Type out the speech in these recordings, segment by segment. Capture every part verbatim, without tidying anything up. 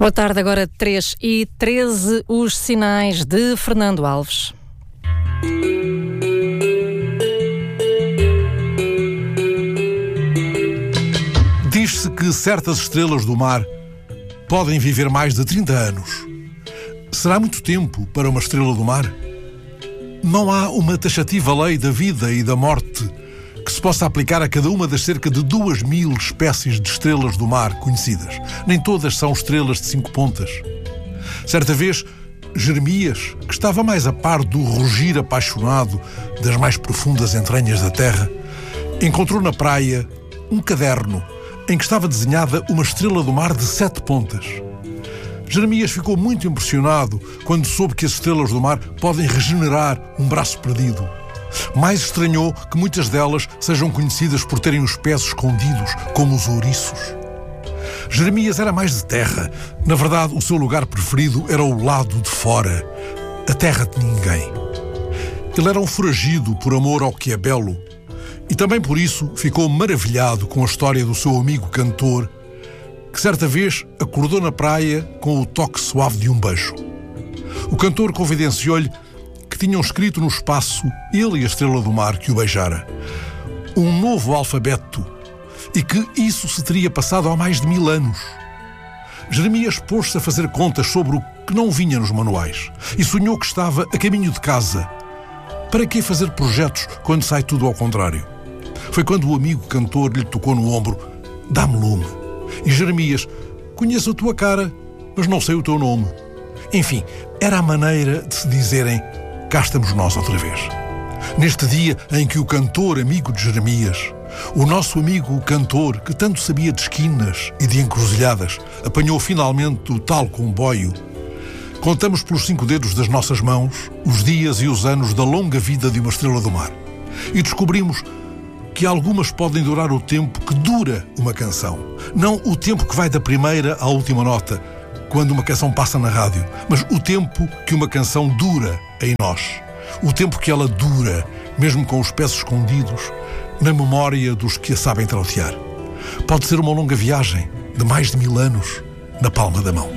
Boa tarde, agora três e treze, os sinais de Fernando Alves. Diz-se que certas estrelas do mar podem viver mais de trinta anos. Será muito tempo para uma estrela do mar? Não há uma taxativa lei da vida e da morte que se possa aplicar a cada uma das cerca de duas mil espécies de estrelas do mar conhecidas. Nem todas são estrelas de cinco pontas. Certa vez, Jeremias, que estava mais a par do rugir apaixonado das mais profundas entranhas da terra, encontrou na praia um caderno em que estava desenhada uma estrela do mar de sete pontas. Jeremias ficou muito impressionado quando soube que as estrelas do mar podem regenerar um braço perdido. Mais estranhou que muitas delas sejam conhecidas por terem os pés escondidos, como os ouriços. Jeremias era mais de terra. Na verdade, o seu lugar preferido era o lado de fora, a terra de ninguém. Ele era um foragido por amor ao que é belo e também por isso ficou maravilhado com a história do seu amigo cantor, que certa vez acordou na praia com o toque suave de um beijo. O cantor confidenciou-lhe que tinham escrito no espaço, ele e a estrela do mar que o beijara, um novo alfabeto e que isso se teria passado há mais de mil anos. Jeremias pôs-se a fazer contas sobre o que não vinha nos manuais e sonhou que estava a caminho de casa. Para que fazer projetos quando sai tudo ao contrário? Foi quando o amigo cantor lhe tocou no ombro: dá-me lume. E Jeremias: conheço a tua cara, mas não sei o teu nome. Enfim, era a maneira de se dizerem: cá estamos nós outra vez. Neste dia em que o cantor amigo de Jeremias, o nosso amigo cantor que tanto sabia de esquinas e de encruzilhadas, apanhou finalmente o tal comboio, contamos pelos cinco dedos das nossas mãos os dias e os anos da longa vida de uma estrela do mar. E descobrimos que algumas podem durar o tempo que dura uma canção. Não o tempo que vai da primeira à última nota, quando uma canção passa na rádio, mas o tempo que uma canção dura em nós. O tempo que ela dura, mesmo com os pés escondidos, na memória dos que a sabem trautear. Pode ser uma longa viagem de mais de mil anos na palma da mão.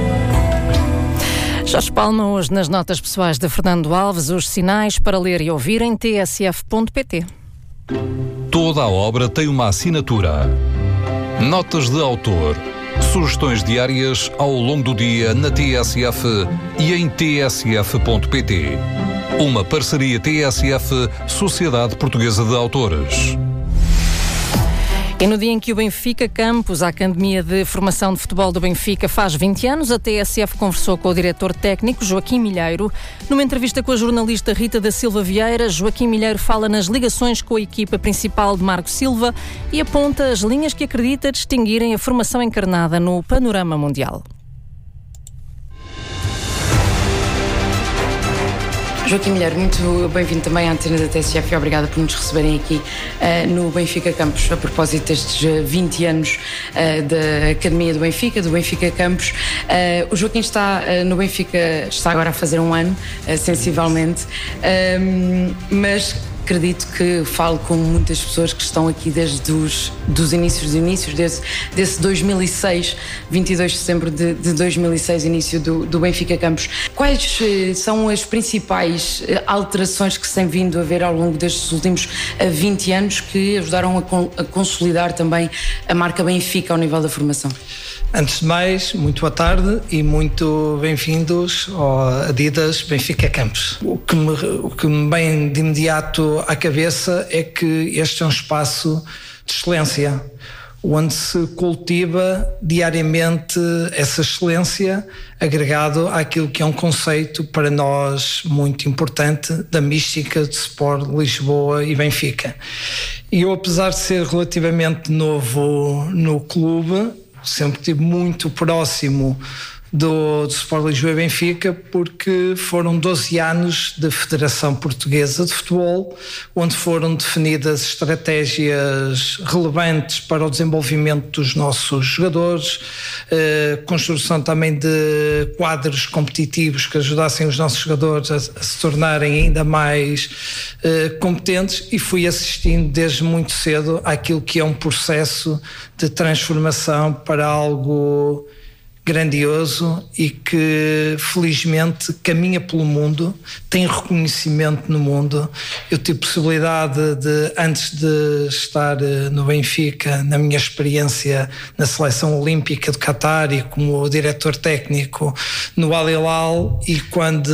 Jorge Palma, hoje nas notas pessoais de Fernando Alves, os sinais para ler e ouvir em t s f ponto p t. Toda a obra tem uma assinatura. Notas de autor. Sugestões diárias ao longo do dia na T S F e em t s f ponto p t. Uma parceria T S F, Sociedade Portuguesa de Autores. E no dia em que o Benfica Campos, a Academia de Formação de Futebol do Benfica, faz vinte anos, a T S F conversou com o diretor técnico, Joaquim Milheiro. Numa entrevista com a jornalista Rita da Silva Vieira, Joaquim Milheiro fala nas ligações com a equipa principal de Marco Silva e aponta as linhas que acredita distinguirem a formação encarnada no panorama mundial. Joaquim Milheiro, muito bem-vindo também à antena da T S F e obrigada por nos receberem aqui uh, no Benfica Campos, a propósito destes uh, vinte anos uh, da Academia do Benfica, do Benfica Campos. Uh, o Joaquim está uh, no Benfica, está agora a fazer um ano, uh, sensivelmente, uh, mas acredito que falo com muitas pessoas que estão aqui desde os dos inícios dos inícios, desde, desse dois mil e seis, vinte e dois de setembro de, de dois mil e seis, início do, do Benfica Campos. Quais eh, são as principais eh, alterações que se tem vindo a ver ao longo destes últimos eh, vinte anos que ajudaram a, con- a consolidar também a marca Benfica ao nível da formação? Antes de mais, muito boa tarde e muito bem-vindos ao Adidas Benfica Campos. O que me, o que me vem de imediato à cabeça é que este é um espaço de excelência, onde se cultiva diariamente essa excelência, agregado àquilo que é um conceito para nós muito importante da mística de Sport Lisboa e Benfica. E eu, apesar de ser relativamente novo no clube, sempre estive muito próximo do, do Sport Lisboa e Benfica, porque foram doze anos de Federação Portuguesa de Futebol, onde foram definidas estratégias relevantes para o desenvolvimento dos nossos jogadores, eh, construção também de quadros competitivos que ajudassem os nossos jogadores a, a se tornarem ainda mais eh, competentes, e fui assistindo desde muito cedo àquilo que é um processo de transformação para algo grandioso e que felizmente caminha pelo mundo, tem reconhecimento no mundo. Eu tive possibilidade de, antes de estar no Benfica, na minha experiência na seleção olímpica do Qatar e como diretor técnico no Al Hilal, e quando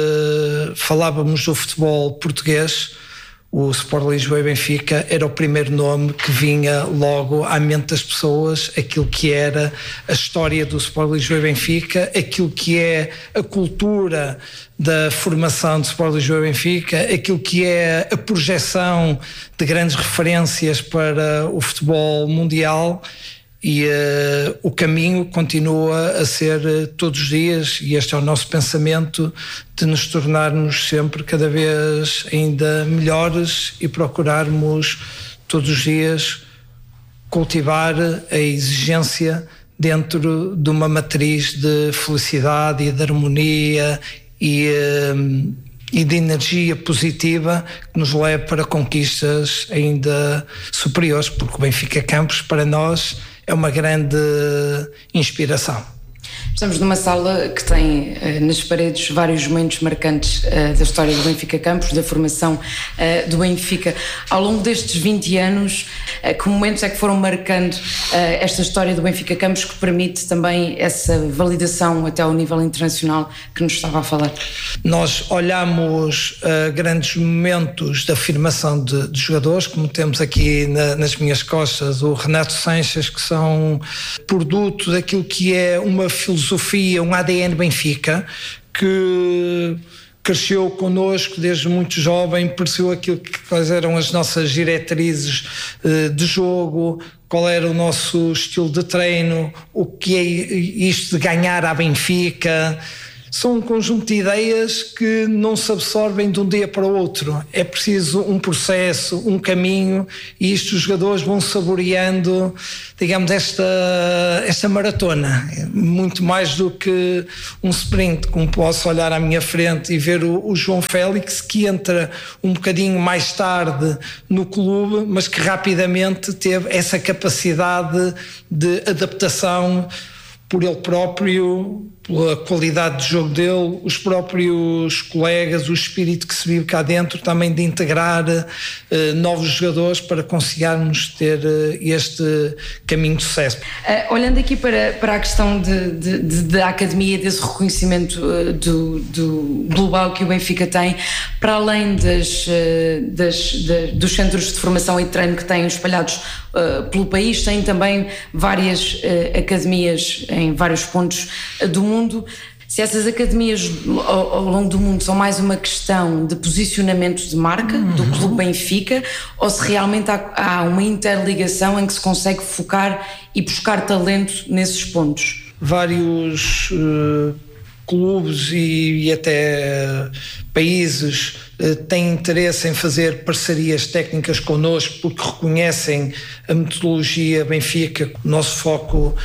falávamos do futebol português, o Sport Lisboa e Benfica era o primeiro nome que vinha logo à mente das pessoas, aquilo que era a história do Sport Lisboa e Benfica, aquilo que é a cultura da formação do Sport Lisboa e Benfica, aquilo que é a projeção de grandes referências para o futebol mundial. E uh, o caminho continua a ser uh, todos os dias, e este é o nosso pensamento, de nos tornarmos sempre cada vez ainda melhores e procurarmos todos os dias cultivar a exigência dentro de uma matriz de felicidade e de harmonia e, uh, e de energia positiva que nos leve para conquistas ainda superiores, porque o Benfica Campos para nós é uma grande inspiração. Estamos numa sala que tem uh, nas paredes vários momentos marcantes uh, da história do Benfica Campos, da formação uh, do Benfica. Ao longo destes vinte anos, uh, que momentos é que foram marcando uh, esta história do Benfica Campos, que permite também essa validação até ao nível internacional que nos estava a falar? Nós olhamos uh, grandes momentos da afirmação de, de jogadores, como temos aqui na, nas minhas costas o Renato Sanches, que são produto daquilo que é uma filosofia, um A D N Benfica, que cresceu connosco desde muito jovem, percebeu aquilo que quais eram as nossas diretrizes uh, de jogo, qual era o nosso estilo de treino, o que é isto de ganhar à Benfica. São um conjunto de ideias que não se absorvem de um dia para o outro. É preciso um processo, um caminho, e isto os jogadores vão saboreando, digamos, esta, esta maratona. Muito mais do que um sprint, como posso olhar à minha frente e ver o, o João Félix, que entra um bocadinho mais tarde no clube, mas que rapidamente teve essa capacidade de adaptação por ele próprio, pela qualidade de jogo dele, os próprios colegas, o espírito que se vive cá dentro, também de integrar uh, novos jogadores para conseguirmos ter uh, este caminho de sucesso. Uh, olhando aqui para, para a questão de, de, de, da academia, desse reconhecimento uh, do, do global que o Benfica tem, para além das, uh, das, das, dos centros de formação e de treino que têm espalhados uh, pelo país, tem também várias uh, academias em vários pontos uh, do mundo. mundo, se essas academias ao, ao longo do mundo são mais uma questão de posicionamento de marca uhum. do Clube Benfica, ou se realmente há, há uma interligação em que se consegue focar e buscar talento nesses pontos? Vários uh, clubes e, e até países uh, têm interesse em fazer parcerias técnicas connosco, porque reconhecem a metodologia Benfica. O nosso foco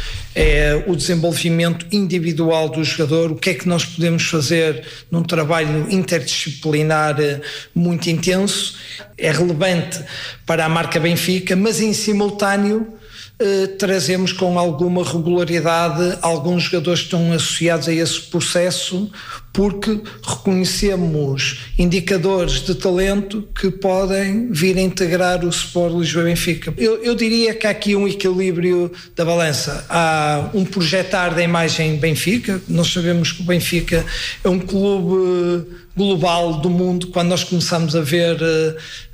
é o desenvolvimento individual do jogador, o que é que nós podemos fazer num trabalho interdisciplinar muito intenso. É relevante para a marca Benfica, mas em simultâneo Uh, trazemos com alguma regularidade alguns jogadores que estão associados a esse processo, porque reconhecemos indicadores de talento que podem vir a integrar o Sport Lisboa e Benfica. Eu, eu diria que há aqui um equilíbrio da balança. Há um projetar da imagem Benfica. Nós sabemos que o Benfica é um clube global do mundo. Quando nós começamos a ver uh,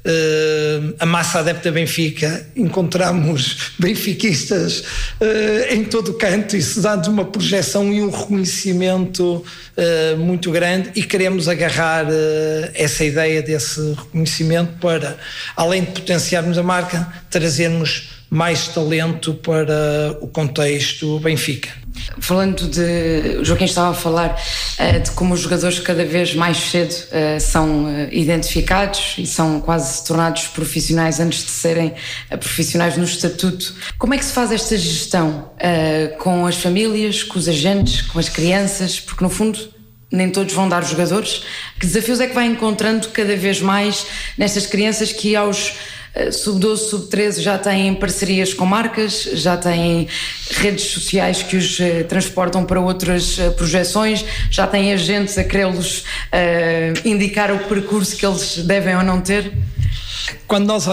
uh, a massa adepta Benfica, encontramos benfiquistas uh, em todo o canto. Isso dá-nos uma projeção e um reconhecimento uh, muito grande, e queremos agarrar uh, essa ideia desse reconhecimento para, além de potenciarmos a marca, trazermos mais talento para o contexto Benfica. Falando de, o Joaquim estava a falar uh, de como os jogadores cada vez mais cedo uh, são uh, identificados e são quase tornados profissionais antes de serem uh, profissionais no estatuto. Como é que se faz esta gestão uh, com as famílias, com os agentes, com as crianças? Porque no fundo nem todos vão dar jogadores. Que desafios é que vai encontrando cada vez mais nestas crianças que aos sub doze, sub treze já têm parcerias com marcas, já têm redes sociais que os transportam para outras projeções, já têm agentes a querer-los uh, indicar o percurso que eles devem ou não ter? Quando nós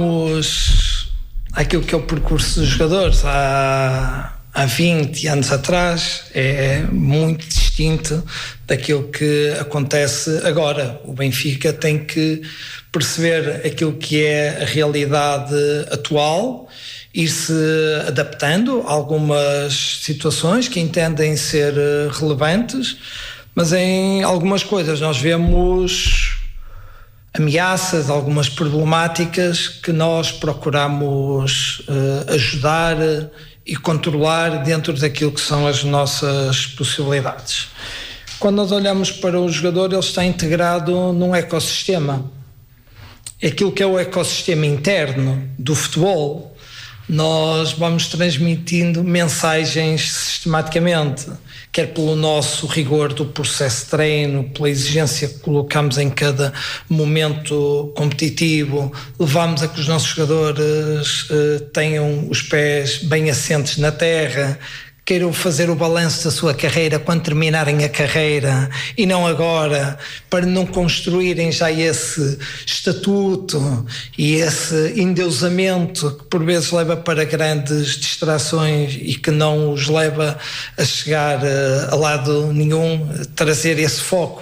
olhamos aquilo que é o percurso dos jogadores há, há vinte anos atrás, é muito distinto daquilo que acontece agora. O Benfica tem que perceber aquilo que é a realidade atual, ir-se adaptando a algumas situações que entendem ser relevantes, mas em algumas coisas nós vemos ameaças, algumas problemáticas que nós procuramos uh, ajudar e controlar dentro daquilo que são as nossas possibilidades. Quando nós olhamos para o jogador, ele está integrado num ecossistema. Aquilo que é o ecossistema interno do futebol, nós vamos transmitindo mensagens sistematicamente, quer pelo nosso rigor do processo de treino, pela exigência que colocamos em cada momento competitivo, levamos a que os nossos jogadores uh, tenham os pés bem assentes na terra, queiram fazer o balanço da sua carreira quando terminarem a carreira e não agora, para não construírem já esse estatuto e esse endeusamento que por vezes leva para grandes distrações e que não os leva a chegar a lado nenhum, trazer esse foco.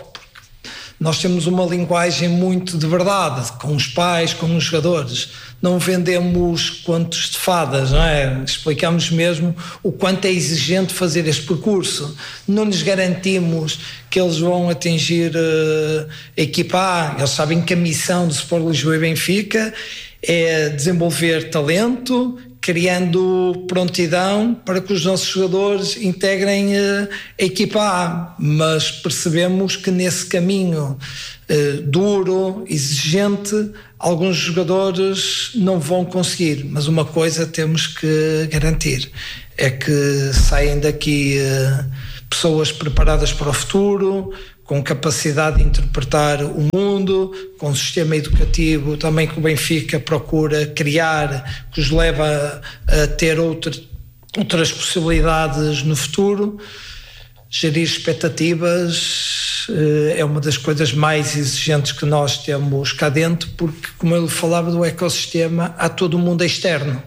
Nós temos uma linguagem muito de verdade, com os pais, com os jogadores. Não vendemos contos de fadas, não é? Explicamos mesmo o quanto é exigente fazer este percurso. Não lhes garantimos que eles vão atingir uh, a equipa A. Eles sabem que a missão do Sport Lisboa e Benfica é desenvolver talento, criando prontidão para que os nossos jogadores integrem uh, a equipa A, mas percebemos que nesse caminho uh, duro, exigente, alguns jogadores não vão conseguir, mas uma coisa temos que garantir, é que saem daqui uh, pessoas preparadas para o futuro, com capacidade de interpretar o mundo, com um sistema educativo também que o Benfica procura criar, que os leva a, a ter outra, outras possibilidades no futuro. Gerir expectativas é uma das coisas mais exigentes que nós temos cá dentro, porque, como eu falava do ecossistema, há todo o mundo externo,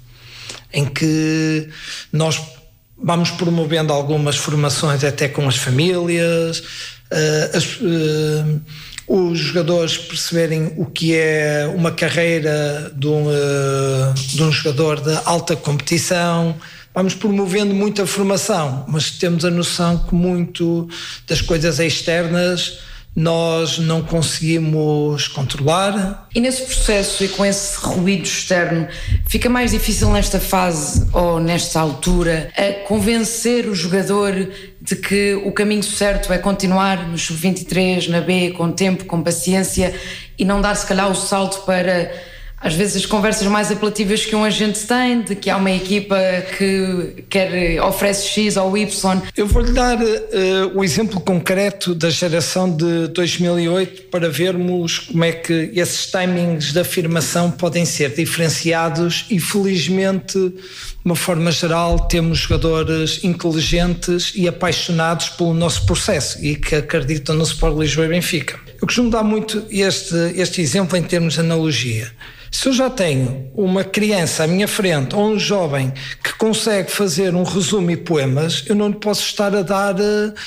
em que nós vamos promovendo algumas formações até com as famílias, uh, as, uh, os jogadores perceberem o que é uma carreira de um, uh, de um jogador de alta competição. Vamos promovendo muita formação, mas temos a noção que muito das coisas externas nós não conseguimos controlar. E nesse processo e com esse ruído externo, fica mais difícil nesta fase ou nesta altura a convencer o jogador de que o caminho certo é continuar no sub vinte e três, na B, com tempo, com paciência, e não dar se calhar o salto para, às vezes, as conversas mais apelativas que um agente tem, de que há uma equipa que quer, oferece X ou Y. Eu vou-lhe dar uh, o exemplo concreto da geração de dois mil e oito para vermos como é que esses timings de afirmação podem ser diferenciados e, felizmente, de uma forma geral, temos jogadores inteligentes e apaixonados pelo nosso processo e que acreditam no Sport Lisboa e Benfica. Eu costumo dar muito este, este exemplo em termos de analogia. Se eu já tenho uma criança à minha frente ou um jovem que consegue fazer um resumo e poemas, eu não lhe posso estar a dar uh,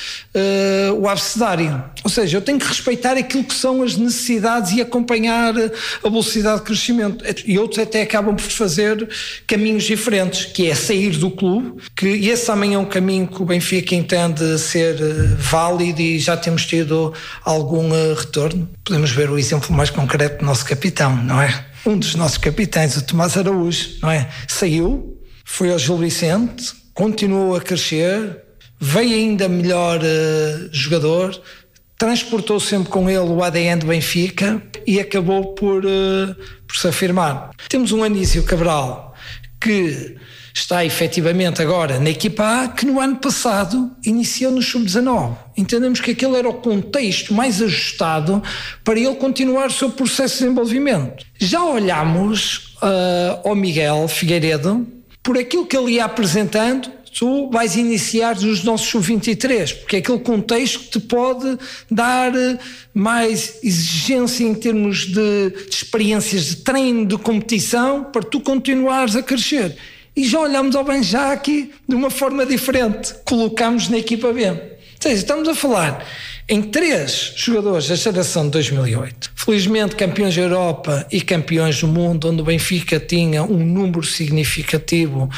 uh, o abecedário. Ou seja, eu tenho que respeitar aquilo que são as necessidades e acompanhar a velocidade de crescimento. E outros até acabam por fazer caminhos diferentes, que é sair do clube, que esse também é um caminho que o Benfica entende ser válido e já temos tido algum uh, retorno. Podemos ver o exemplo mais concreto do nosso capitão, não é? Um dos nossos capitães, o Tomás Araújo, não é? Saiu, foi ao Gil Vicente, continuou a crescer, veio ainda melhor uh, jogador, transportou sempre com ele o A D N do Benfica e acabou por, uh, por se afirmar. Temos um Anísio Cabral que está efetivamente agora na equipa A, que no ano passado iniciou no sub dezanove. Entendemos que aquele era o contexto mais ajustado para ele continuar o seu processo de desenvolvimento. Já olhamos uh, ao Miguel Figueiredo, por aquilo que ele ia apresentando, tu vais iniciar os nossos sub vinte e três, porque é aquele contexto que te pode dar mais exigência em termos de, de experiências de treino, de competição, para tu continuares a crescer. E já olhamos ao Benjaque de uma forma diferente, colocamos na equipa B. Ou seja, estamos a falar em três jogadores da geração de dois mil e oito, felizmente campeões da Europa e campeões do mundo, onde o Benfica tinha um número significativo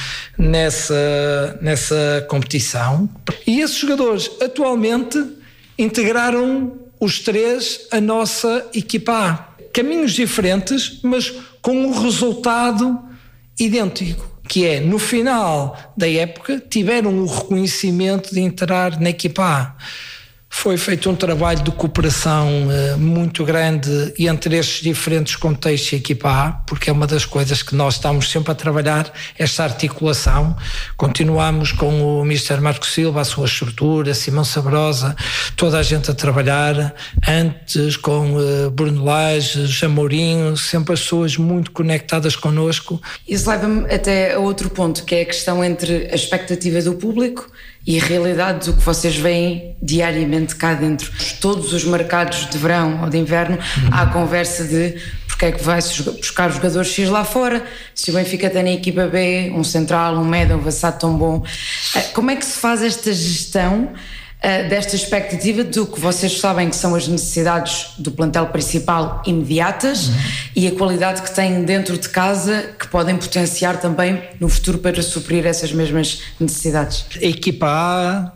nessa, nessa competição. E esses jogadores atualmente integraram os três a nossa equipa A. Caminhos diferentes, mas com um resultado idêntico, que é, no final da época, tiveram o reconhecimento de entrar na equipa A. Foi feito um trabalho de cooperação uh, muito grande entre estes diferentes contextos e equipa A, porque é uma das coisas que nós estamos sempre a trabalhar, esta articulação. Continuamos com o mister Marco Silva, a sua estrutura, Simão Sabrosa, toda a gente a trabalhar, antes com uh, Bruno Lages, Amorim, sempre as pessoas muito conectadas connosco. Isso leva-me até a outro ponto, que é a questão entre a expectativa do público e a realidade do que vocês veem diariamente cá dentro. Todos os mercados de verão ou de inverno, uhum. há a conversa de porque é que vai-se buscar jogadores X lá fora, se o Benfica tem na equipa B um central, um médio, um avançado tão bom. Como é que se faz esta gestão uh, desta expectativa do que vocês sabem que são as necessidades do plantel principal imediatas uhum. e a qualidade que têm dentro de casa que podem potenciar também no futuro para suprir essas mesmas necessidades? A equipa A,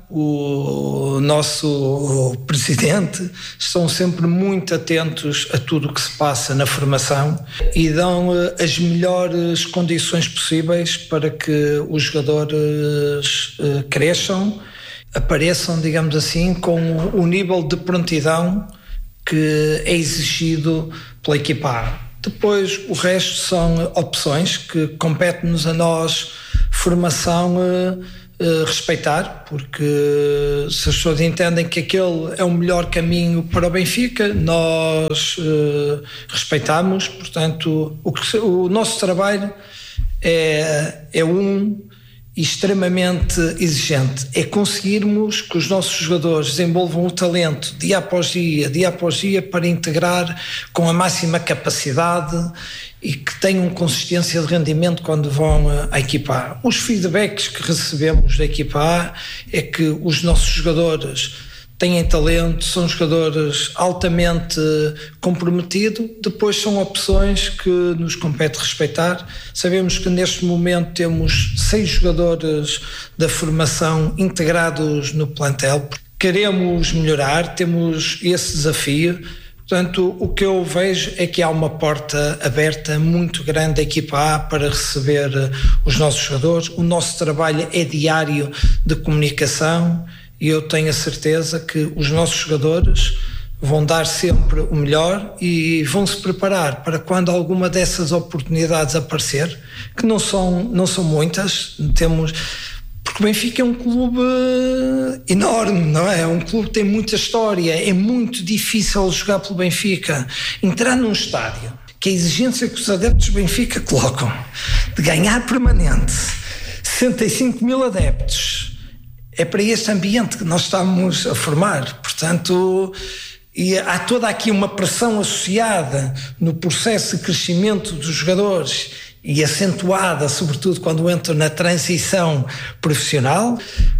o nosso presidente, estão sempre muito atentos a tudo o que se passa na formação e dão as melhores condições possíveis para que os jogadores cresçam, apareçam, digamos assim, com o nível de prontidão que é exigido pela equipa A. Depois, o resto são opções que compete-nos a nós, formação, uh, uh, respeitar, porque se as pessoas entendem que aquele é o melhor caminho para o Benfica, nós uh, respeitamos. Portanto, o, que, o nosso trabalho é, é um extremamente exigente, é conseguirmos que os nossos jogadores desenvolvam o talento dia após dia, dia após dia, para integrar com a máxima capacidade e que tenham consistência de rendimento quando vão à equipa A. Os feedbacks que recebemos da equipa A é que os nossos jogadores têm talento, são jogadores altamente comprometidos, depois são opções que nos compete respeitar. Sabemos que neste momento temos seis jogadores da formação integrados no plantel, queremos melhorar, temos esse desafio. Portanto, o que eu vejo é que há uma porta aberta muito grande da equipa A para receber os nossos jogadores. O nosso trabalho é diário de comunicação, e eu tenho a certeza que os nossos jogadores vão dar sempre o melhor e vão se preparar para quando alguma dessas oportunidades aparecer, que não são, não são muitas, temos, porque o Benfica é um clube enorme, não é? É um clube que tem muita história, é muito difícil jogar pelo Benfica. Entrar num estádio, que a exigência que os adeptos do Benfica colocam, de ganhar permanente, sessenta e cinco mil adeptos, é para este ambiente que nós estamos a formar. Portanto, e há toda aqui uma pressão associada no processo de crescimento dos jogadores e acentuada, sobretudo quando entram na transição profissional,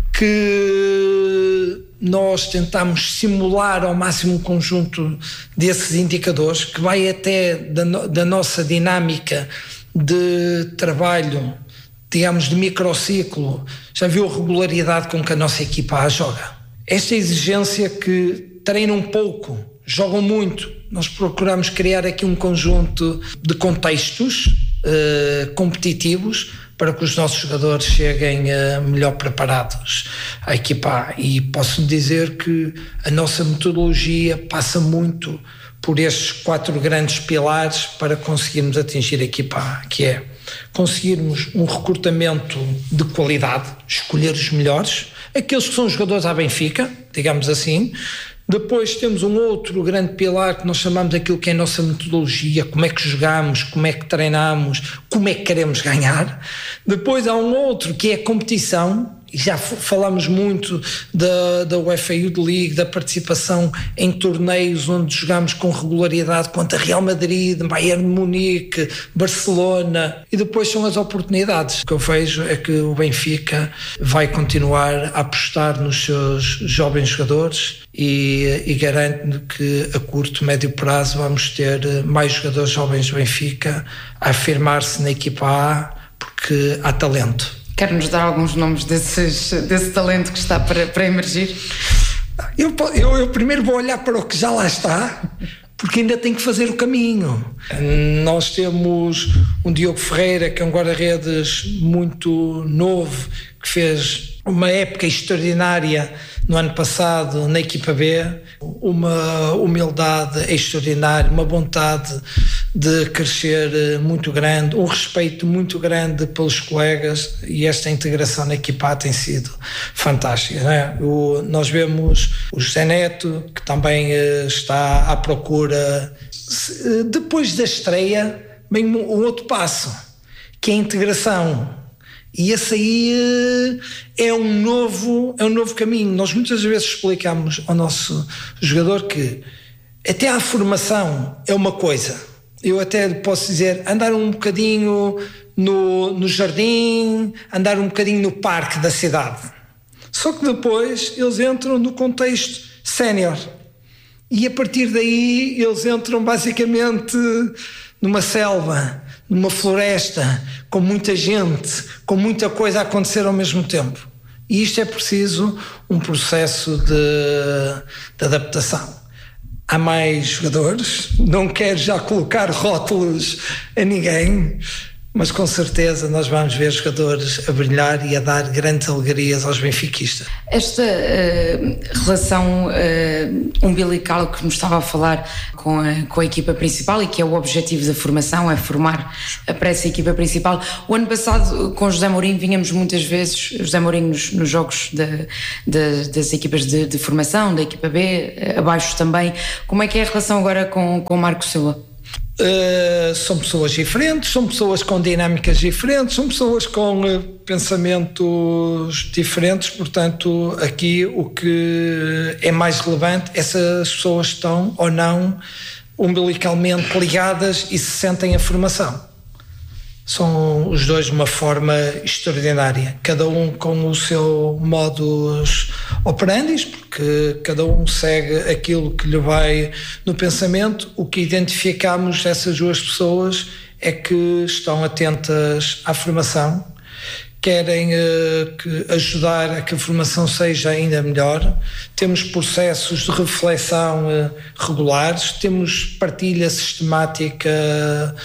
que nós tentamos simular ao máximo um conjunto desses indicadores que vai até da, no, da nossa dinâmica de trabalho, digamos, de microciclo. Já viu a regularidade com que a nossa equipa A joga? Esta exigência que treinam pouco, jogam muito. Nós procuramos criar aqui um conjunto de contextos uh, competitivos para que os nossos jogadores cheguem uh, melhor preparados à equipa A. E posso dizer que a nossa metodologia passa muito por estes quatro grandes pilares para conseguirmos atingir a equipa A, que é conseguirmos um recrutamento de qualidade, escolher os melhores, aqueles que são jogadores à Benfica, digamos assim. Depois temos um outro grande pilar que nós chamamos daquilo que é a nossa metodologia, como é que jogamos, como é que treinamos, como é que queremos ganhar. Depois há um outro que é a competição, e já falamos muito da, da UEFA Youth League, da participação em torneios onde jogamos com regularidade contra Real Madrid, Bayern de Munique, Barcelona, e depois são as oportunidades. O que eu vejo é que o Benfica vai continuar a apostar nos seus jovens jogadores e, e garanto que a curto, médio prazo vamos ter mais jogadores jovens do Benfica a afirmar-se na equipa A, porque há talento. Quer-nos dar alguns nomes desses, desse talento que está para, para emergir? Eu, eu, eu primeiro vou olhar para o que já lá está, porque ainda tem que fazer o caminho. Nós temos um Diogo Ferreira, que é um guarda-redes muito novo, que fez uma época extraordinária no ano passado na equipa B, uma humildade extraordinária, uma vontade de crescer muito grande, um respeito muito grande pelos colegas, e esta integração na equipa A tem sido fantástica, não é? O, nós vemos o José Neto, que também uh, está à procura, uh, depois da estreia vem um, um outro passo, que é a integração. E esse aí é um novo, é um novo caminho. Nós muitas vezes explicamos ao nosso jogador que até a formação é uma coisa. Eu até posso dizer, andar um bocadinho no, no jardim, andar um bocadinho no parque da cidade. Só que depois eles entram no contexto sénior. E a partir daí eles entram basicamente numa selva, numa floresta, com muita gente, com muita coisa a acontecer ao mesmo tempo. E isto é preciso um processo de, de adaptação. Há mais jogadores, não quero já colocar rótulos a ninguém, mas com certeza nós vamos ver jogadores a brilhar e a dar grandes alegrias aos benfiquistas. Esta uh, relação uh, umbilical que nos estava a falar com a, com a equipa principal, e que é o objetivo da formação, é formar para essa equipa principal. O ano passado, com José Mourinho, vínhamos muitas vezes, José Mourinho nos, nos jogos de, de, das equipas de, de formação, da equipa B, abaixo também. Como é que é a relação agora com, com o Marco Silva? Uh, são pessoas diferentes, são pessoas com dinâmicas diferentes, são pessoas com uh, pensamentos diferentes, portanto aqui o que é mais relevante é se as pessoas estão ou não umbilicalmente ligadas e se sentem a formação. São os dois de uma forma extraordinária, cada um com o seu modus operandi, porque cada um segue aquilo que lhe vai no pensamento. O que identificamos dessas duas pessoas é que estão atentas à formação, querem uh, que ajudar a que a formação seja ainda melhor. Temos processos de reflexão uh, regulares, temos partilha sistemática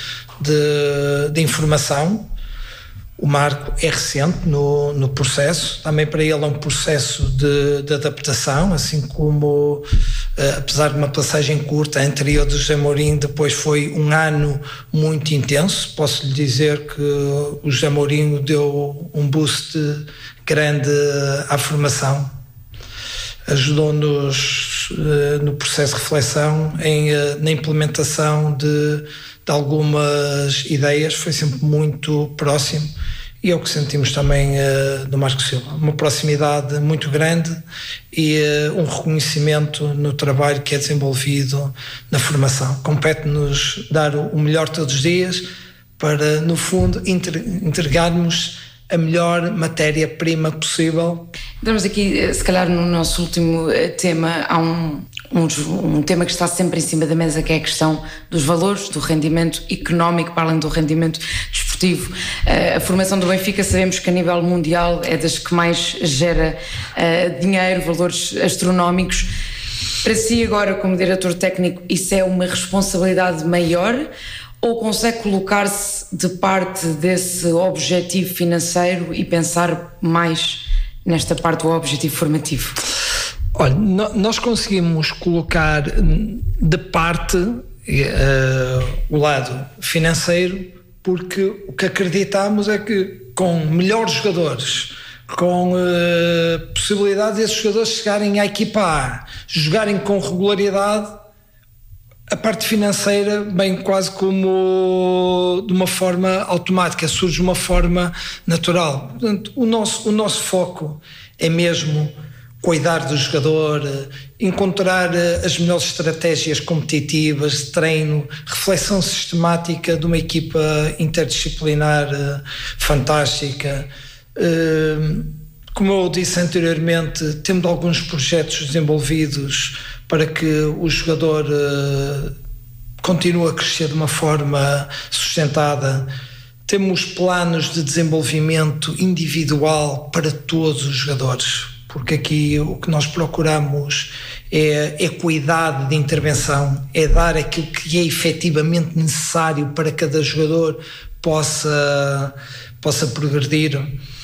de, de informação. O Marco é recente no, no processo, também para ele é um processo de, de adaptação, assim como, uh, apesar de uma passagem curta, a anterior do José Mourinho, depois foi um ano muito intenso. Posso lhe dizer que o José Mourinho deu um boost grande à formação, ajudou-nos uh, no processo de reflexão, em, uh, na implementação de, de algumas ideias, foi sempre muito próximo, e é o que sentimos também uh, do Marco Silva, uma proximidade muito grande e uh, um reconhecimento no trabalho que é desenvolvido na formação. Compete-nos dar o melhor todos os dias para, no fundo, entregarmos a melhor matéria-prima possível. Estamos aqui, se calhar, no nosso último tema, há um, um, um tema que está sempre em cima da mesa, que é a questão dos valores, do rendimento económico, para além do rendimento desportivo. A formação do Benfica, sabemos que a nível mundial é das que mais gera uh, dinheiro, valores astronómicos. Para si agora, como diretor técnico, isso é uma responsabilidade maior? Ou consegue colocar-se de parte desse objetivo financeiro e pensar mais nesta parte do objetivo formativo? Olha, nós conseguimos colocar de parte uh, o lado financeiro, porque o que acreditamos é que com melhores jogadores, com uh, possibilidade desses jogadores chegarem à equipa A, jogarem com regularidade, a parte financeira vem quase como de uma forma automática, surge de uma forma natural. Portanto, o nosso, o nosso foco é mesmo cuidar do jogador, encontrar as melhores estratégias competitivas de treino, reflexão sistemática de uma equipa interdisciplinar fantástica. Como eu disse anteriormente, temos alguns projetos desenvolvidos para que o jogador continue a crescer de uma forma sustentada. Temos planos de desenvolvimento individual para todos os jogadores, porque aqui o que nós procuramos é equidade de intervenção, é dar aquilo que é efetivamente necessário para que cada jogador possa, possa progredir.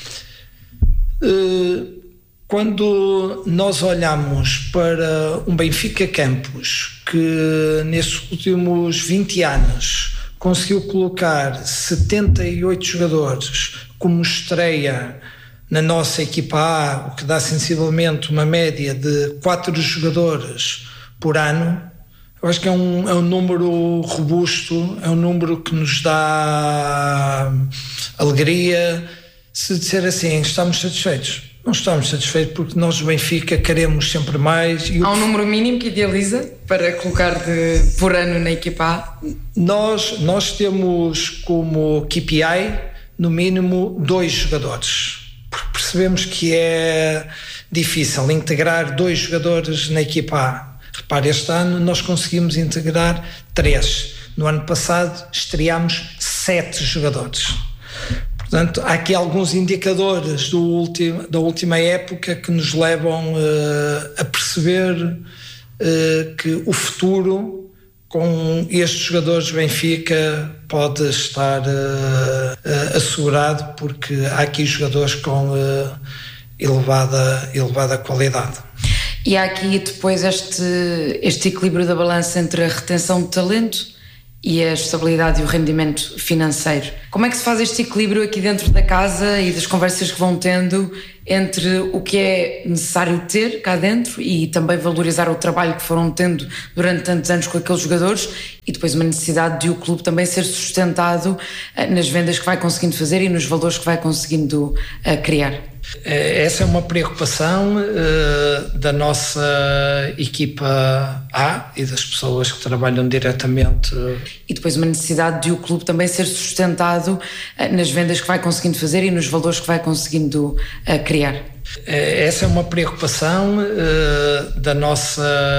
Quando nós olhamos para um Benfica Campos, que nesses últimos vinte anos conseguiu colocar setenta e oito jogadores como estreia na nossa equipa A, o que dá sensivelmente uma média de quatro jogadores por ano, eu acho que é um, é um número robusto, é um número que nos dá alegria. Se disser assim, estamos satisfeitos? Não estamos satisfeitos, porque nós do Benfica queremos sempre mais. E Há um número mínimo que idealiza para colocar de, por ano na equipa A? Nós, nós temos como K P I, no mínimo, dois jogadores. Porque percebemos que é difícil integrar dois jogadores na equipa A. Repare, este ano nós conseguimos integrar três. No ano passado estreámos sete jogadores. Portanto, há aqui alguns indicadores do último, da última época que nos levam uh, a perceber uh, que o futuro com estes jogadores do Benfica pode estar uh, uh, assegurado, porque há aqui jogadores com uh, elevada, elevada qualidade. E há aqui depois este, este equilíbrio da balança entre a retenção de talento e a estabilidade e o rendimento financeiro. Como é que se faz este equilíbrio aqui dentro da casa e das conversas que vão tendo entre o que é necessário ter cá dentro e também valorizar o trabalho que foram tendo durante tantos anos com aqueles jogadores e depois uma necessidade de o clube também ser sustentado nas vendas que vai conseguindo fazer e nos valores que vai conseguindo criar? Essa é uma preocupação uh, da nossa equipa A e das pessoas que trabalham diretamente. E depois uma necessidade de o clube também ser sustentado uh, nas vendas que vai conseguindo fazer e nos valores que vai conseguindo uh, criar. Essa é uma preocupação uh, da nossa